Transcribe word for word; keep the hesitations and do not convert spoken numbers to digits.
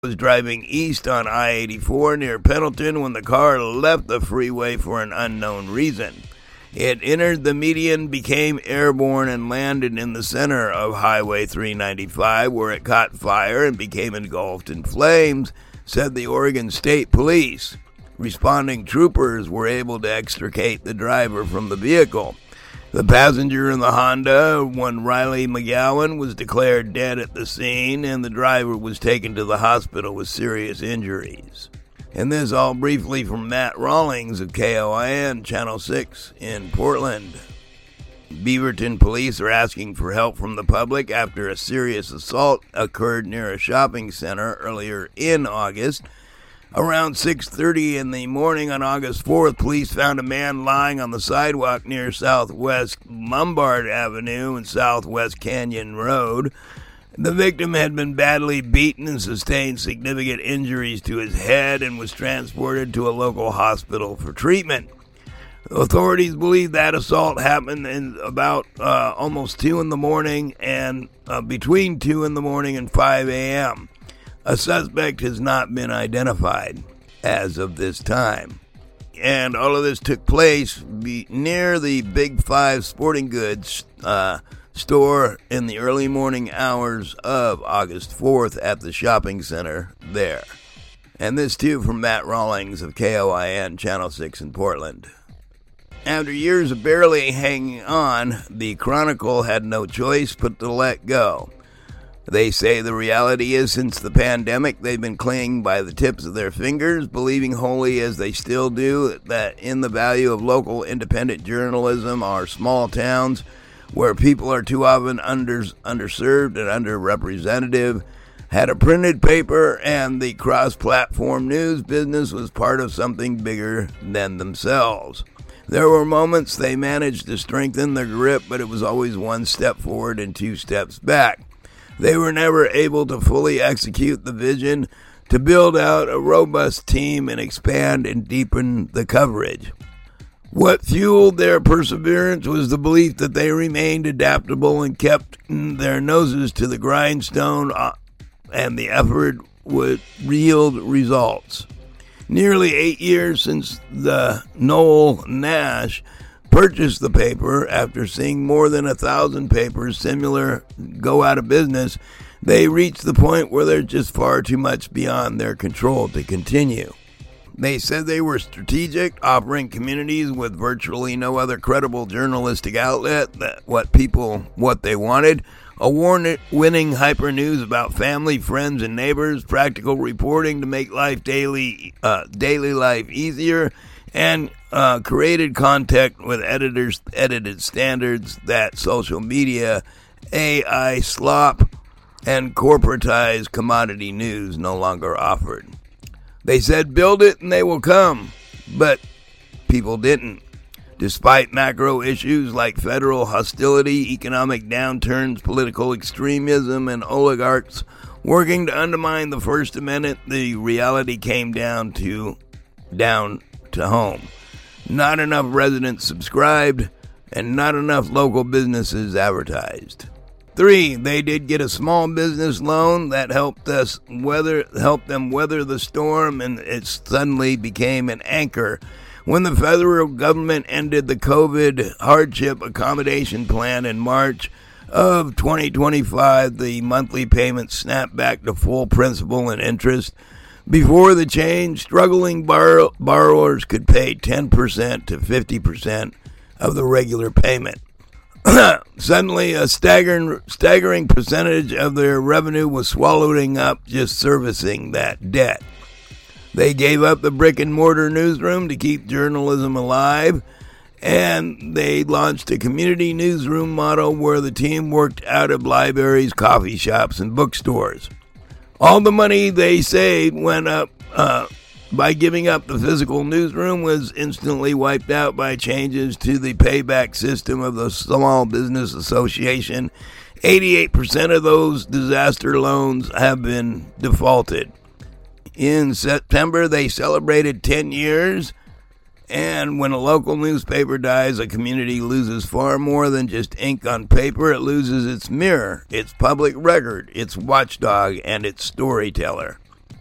was driving east on I eighty-four near Pendleton when the car left the freeway for an unknown reason. It entered the median, became airborne, and landed in the center of Highway three ninety-five, where it caught fire and became engulfed in flames, said the Oregon State Police. Responding troopers were able to extricate the driver from the vehicle. The passenger in the Honda, one Riley McGowan, was declared dead at the scene, and the driver was taken to the hospital with serious injuries. And this all briefly from Matt Rawlings of K O I N, Channel six in Portland. Beaverton police are asking for help from the public after a serious assault occurred near a shopping center earlier in August. Around six thirty in the morning on August fourth, police found a man lying on the sidewalk near Southwest Lombard Avenue and Southwest Canyon Road. The victim had been badly beaten and sustained significant injuries to his head and was transported to a local hospital for treatment. Authorities believe that assault happened in about uh, almost two in the morning and uh, between two in the morning and five a.m. A suspect has not been identified as of this time. And all of this took place be near the Big Five Sporting Goods uh, store in the early morning hours of August fourth at the shopping center there. And this too from Matt Rawlings of K O I N, Channel six in Portland. After years of barely hanging on, the Chronicle had no choice but to let go. They say the reality is since the pandemic, they've been clinging by the tips of their fingers, believing wholly as they still do that in the value of local independent journalism, our small towns, where people are too often under, underserved and underrepresented, had a printed paper, and the cross-platform news business was part of something bigger than themselves. There were moments they managed to strengthen their grip, but it was always one step forward and two steps back. They were never able to fully execute the vision to build out a robust team and expand and deepen the coverage. What fueled their perseverance was the belief that they remained adaptable and kept their noses to the grindstone, and the effort would yield results. Nearly eight years since the Noel Nash purchased the paper, after seeing more than a thousand papers similar go out of business, they reached the point where they're just far too much beyond their control to continue. They said they were strategic, offering communities with virtually no other credible journalistic outlet that what people what they wanted, award-winning hyper news about family, friends, and neighbors, practical reporting to make life daily uh, daily life easier, and uh, created content with editors edited standards that social media, A I slop, and corporatized commodity news no longer offered. They said build it and they will come, but people didn't. Despite macro issues like federal hostility, economic downturns, political extremism, and oligarchs working to undermine the First Amendment, the reality came down to down to home. Not enough residents subscribed, and not enough local businesses advertised. Three, they did get a small business loan that helped us weather, helped them weather the storm, and it suddenly became an anchor. When the federal government ended the COVID hardship accommodation plan in March of twenty twenty-five, the monthly payments snapped back to full principal and interest. Before the change, struggling borrow- borrowers could pay ten percent to fifty percent of the regular payment. Suddenly, a staggering, staggering percentage of their revenue was swallowing up just servicing that debt. They gave up the brick-and-mortar newsroom to keep journalism alive, and they launched a community newsroom model where the team worked out of libraries, coffee shops, and bookstores. All the money they saved went up uh, by giving up the physical newsroom was instantly wiped out by changes to the payback system of the Small Business Association. eighty-eight percent of those disaster loans have been defaulted. In September, they celebrated ten years, and when a local newspaper dies, a community loses far more than just ink on paper. It loses its mirror, its public record, its watchdog, and its storyteller.